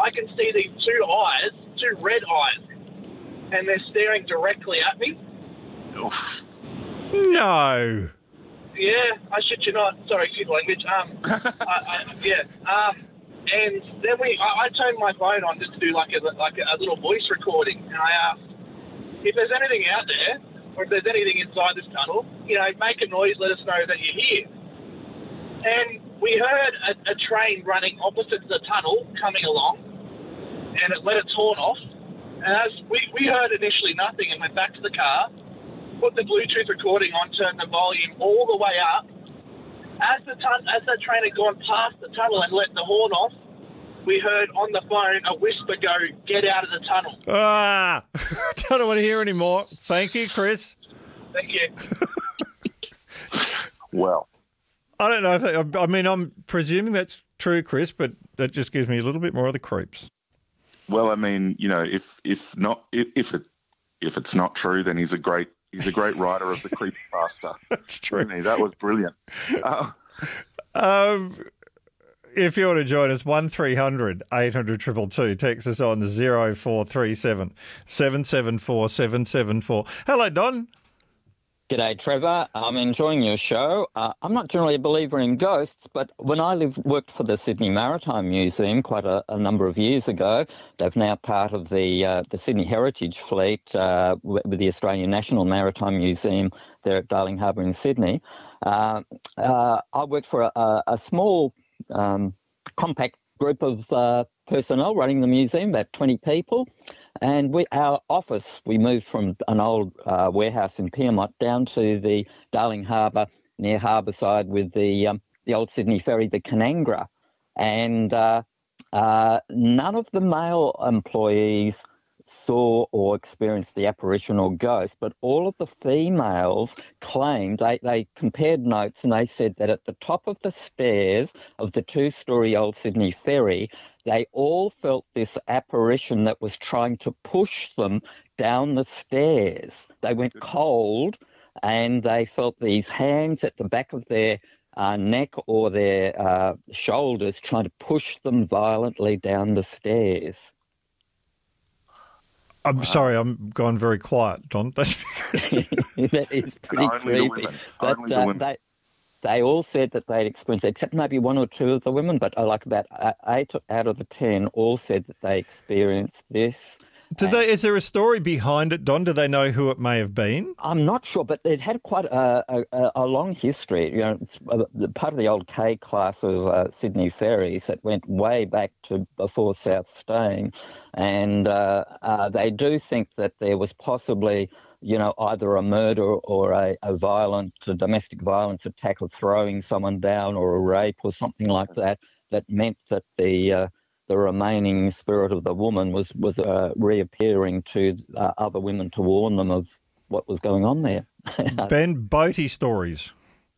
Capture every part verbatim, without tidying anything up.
I can see these two eyes, two red eyes, and they're staring directly at me. No. Yeah, I shit you not. Sorry, excuse language. Um, I, I, yeah. Um, and then we, I, I turned my phone on just to do like a like a, a little voice recording, and I asked if there's anything out there, or if there's anything inside this tunnel, you know, make a noise, let us know that you're here. And we heard a, a train running opposite the tunnel coming along, and it let its horn off. And as we, we heard initially nothing and went back to the car, put the Bluetooth recording on, turned the volume all the way up. As the tun- as the train had gone past the tunnel and let the horn off, we heard on the phone a whisper go, "Get out of the tunnel." Ah, don't want to hear anymore. Thank you, Chris. Thank you. Well, I don't know if that, I mean, I'm presuming that's true, Chris, but that just gives me a little bit more of the creeps. well, I mean, you know, if if not if, if it if it's not true, then he's a great he's a great writer of the creepypasta. That's true. Isn't he? That was brilliant. Uh, Um, if you want to join us, one three hundred eight hundred two two two. Text us on zero four three seven seven seven four seven seven four. Hello, Don. G'day, Trevor. I'm enjoying your show. Uh, I'm not generally a believer in ghosts, but when I lived, worked for the Sydney Maritime Museum quite a, a number of years ago, they've now part of the uh, the Sydney Heritage Fleet uh, with the Australian National Maritime Museum there at Darling Harbour in Sydney. Uh, uh, I worked for a, a small, um, compact group of uh, personnel running the museum, about twenty people. And we, our office, we moved from an old uh, warehouse in Pyrmont down to the Darling Harbour, near Harbourside, with the um, the old Sydney ferry, the Canangra. And uh, uh, none of the male employees saw or experienced the apparition or ghost, but all of the females claimed, they, they compared notes, and they said that at the top of the stairs of the two-storey old Sydney ferry, they all felt this apparition that was trying to push them down the stairs. They went cold, and they felt these hands at the back of their uh, neck or their uh, shoulders trying to push them violently down the stairs. I'm wow. sorry, I'm gone very quiet, Don. That's that is pretty Only creepy. the women. But Only the uh, women. they they all said that they'd experienced it, except maybe one or two of the women, but uh, like about uh, eight out of the ten all said that they experienced this. Did they? Is there a story behind it, Don? Do they know who it may have been? I'm not sure, but it had quite a, a, a long history. You know, it's part of the old K class of uh, Sydney ferries that went way back to before South Stein, and uh, uh, they do think that there was possibly, you know, either a murder or a, a violent a domestic violence attack of throwing someone down, or a rape or something like that, that meant that the uh, the remaining spirit of the woman was, was uh, reappearing to uh, other women to warn them of what was going on there. Ben, boaty stories.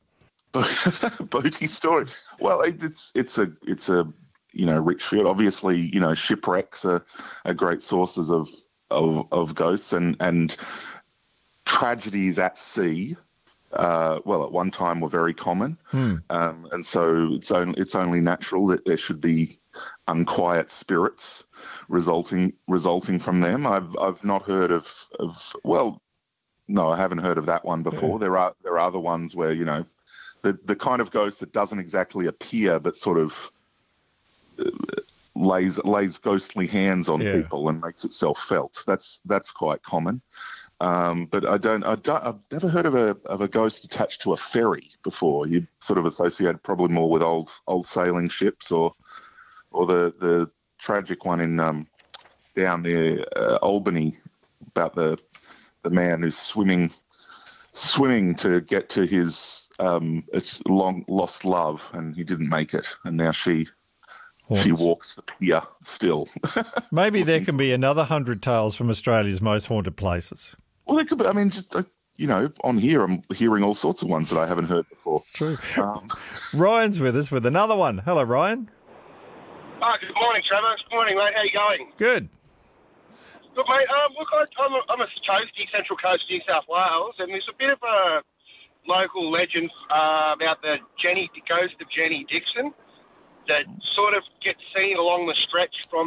Boaty story. Well, it, it's it's a it's a you know rich field. Obviously, you know shipwrecks are, are great sources of, of of ghosts, and and tragedies at sea. Uh, well, at one time were very common, hmm. um, and so it's only it's only natural that there should be unquiet spirits resulting resulting from them. I've I've not heard of of well, no, I haven't heard of that one before. Yeah. There are there are other ones where you know the the kind of ghost that doesn't exactly appear, but sort of uh, lays lays ghostly hands on yeah. people and makes itself felt. That's that's quite common. Um, but I don't, I don't, I've never heard of a of a ghost attached to a ferry before. You sort of associate probably more with old old sailing ships, or or the, the tragic one in um, down near uh, Albany about the the man who's swimming swimming to get to his um, long lost love, and he didn't make it, and now she. Haunts. She walks the pier still. Maybe there can be another hundred tales from Australia's most haunted places. Well, there could be. I mean, just, uh, you know, on here I'm hearing all sorts of ones that I haven't heard before. True. Um, Ryan's with us with another one. Hello, Ryan. Oh, good morning, Trevor. Good morning, mate. How you going? Good. Good, mate. Um, look, I, I'm a, I'm a toasty, Central Coast, New South Wales, and there's a bit of a local legend uh, about the Jenny, the ghost of Jenny Dixon, that sort of gets seen along the stretch from